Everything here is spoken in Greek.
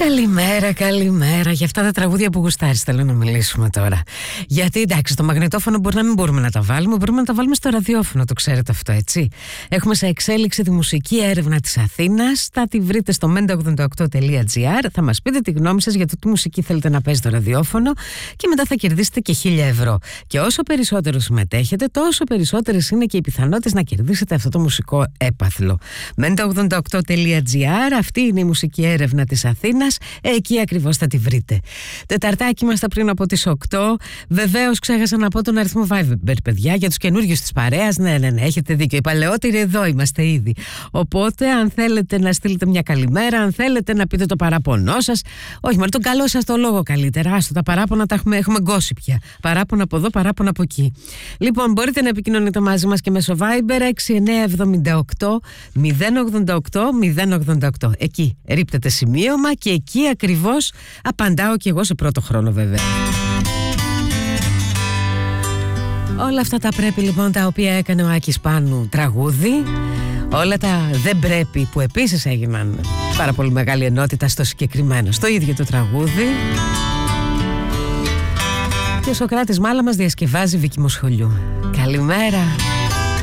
Καλημέρα, καλημέρα. Για αυτά τα τραγούδια που γουστάρεις θέλω να μιλήσουμε τώρα. Γιατί εντάξει, το μαγνητόφωνο μπορεί να μην μπορούμε να τα βάλουμε, μπορούμε να τα βάλουμε στο ραδιόφωνο, το ξέρετε αυτό, έτσι. Έχουμε σε εξέλιξη τη μουσική έρευνα της Αθήνας. Θα τη βρείτε στο menta88.gr. Θα μας πείτε τη γνώμη σας για το τι μουσική θέλετε να παίζει στο ραδιόφωνο και μετά θα κερδίσετε και 1.000 ευρώ. Και όσο περισσότερο συμμετέχετε, τόσο περισσότερες είναι και οι πιθανότητες να κερδίσετε αυτό το μουσικό έπαθλο. menta88.gr, αυτή είναι η μουσική έρευνα της Αθήνας. Εκεί ακριβώς θα τη βρείτε. Τεταρτάκι είμαστε πριν από τις 8. Βεβαίως ξέχασα να πω τον αριθμό Viber, παιδιά, για τους καινούριους της παρέας. Ναι, έχετε δίκιο. Οι παλαιότεροι εδώ είμαστε ήδη. Οπότε, αν θέλετε να στείλετε μια καλημέρα, αν θέλετε να πείτε το παράπονό σας, όχι, μάλλον τον καλό σας το λόγο καλύτερα. Άστο, τα παράπονα τα έχουμε γκώσει πια. Παράπονα από εδώ, παράπονα από εκεί. Λοιπόν, μπορείτε να επικοινωνείτε μαζί μας και μέσω Viber 6978 088 088. Εκεί ρίπτετε σημείωμα και εκεί ακριβώς απαντάω και εγώ σε πρώτο χρόνο, βέβαια. Όλα αυτά τα πρέπει λοιπόν τα οποία έκανε ο Άκης Πάνου τραγούδι, όλα τα δεν πρέπει που επίσης έγιναν πάρα πολύ μεγάλη ενότητα στο συγκεκριμένο, στο ίδιο το τραγούδι. Και ο Σοκράτης Μάλα μας διασκευάζει Βίκη Μοσχολιού. Καλημέρα.